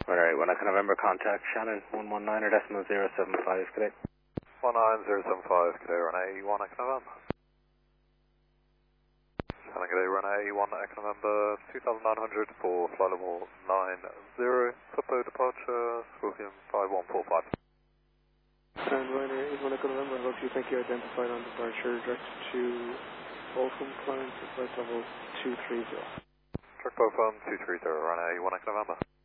Alright, when I can November contact Shannon 119 or decimal 075, good day. 19075, good day, runway 1 Echo November. Shannon, good day, runway 1 Echo November 2900 for flight level 90, Topo departure, Scorpion 5145. And Ryanair 1 Echo November, I hope you think you identified on departure direct to Bolton, climb to flight level 230. Direct Bolton 230, runway 1 Echo November.